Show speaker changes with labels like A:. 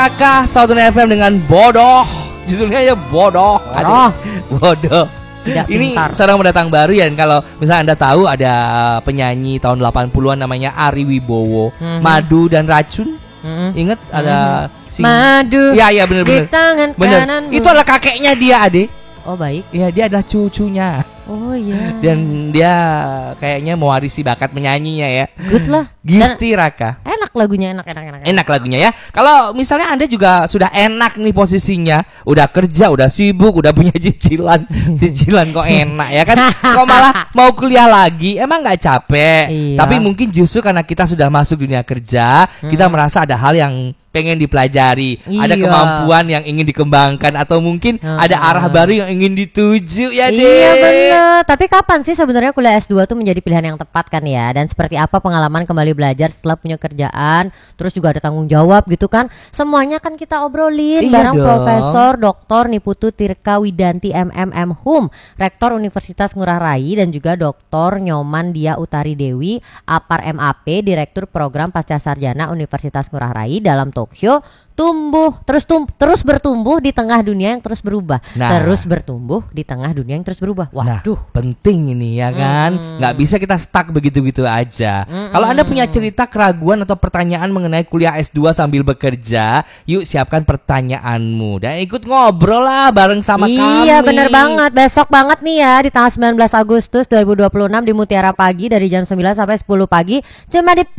A: Kakak Southern FM dengan bodoh. Judulnya ya bodoh. Bodoh.
B: Tidak
A: ini
B: pintar.
A: seorang pendatang baru ya. Kalau misalnya Anda tahu ada penyanyi tahun 80-an namanya Ari Wibowo, Madu dan Racun. Ingat ada
B: Madu.
A: Iya benar-benar.
B: Di tangan kananmu.
A: Itu adalah kakeknya dia, Ade.
B: Oh baik.
A: Iya, dia adalah cucunya.
B: Oh iya.
A: Dan dia kayaknya mewarisi bakat menyanyinya ya.
B: Good lah.
A: Gisti Raka.
B: Enak lagunya, enak.
A: Enak lagunya ya. Kalau misalnya Anda juga sudah enak nih posisinya, udah kerja, udah sibuk, udah punya cicilan kok enak ya kan? Kok malah mau kuliah lagi? Emang nggak capek?
B: Iya.
A: Tapi mungkin justru karena kita sudah masuk dunia kerja, kita merasa ada hal yang pengen dipelajari, ada
B: Iya.
A: kemampuan yang ingin dikembangkan, atau mungkin ada arah baru yang ingin dituju ya deh.
B: Iya bener. Tapi kapan sih sebenarnya kuliah S2 tuh menjadi pilihan yang tepat kan ya? Dan seperti apa pengalaman kembali belajar setelah punya kerjaan, terus juga ada tanggung jawab gitu kan? Semuanya kan kita obrolin
A: Iya
B: bareng
A: dong.
B: Profesor Dr. Niputu Tirka Widanti MMM Hum, Rektor Universitas Ngurah Rai, dan juga Dr. Nyoman Dia Utari Dewi, Apar MAP, Direktur Program Pasca Sarjana Universitas Ngurah Rai, dalam talk show terus bertumbuh di tengah dunia yang terus berubah. Terus bertumbuh di tengah dunia yang terus berubah. Waduh.
A: Nah, penting ini ya kan. Nggak bisa kita stuck begitu-begitu aja. Kalau Anda punya cerita, keraguan atau pertanyaan mengenai kuliah S2 sambil bekerja, yuk siapkan pertanyaanmu dan ikut ngobrol lah bareng sama kami.
B: Iya bener banget. Besok banget nih ya, di tanggal 19 Agustus 2026 di Mutiara Pagi dari jam 9 sampai 10 pagi. Cuma di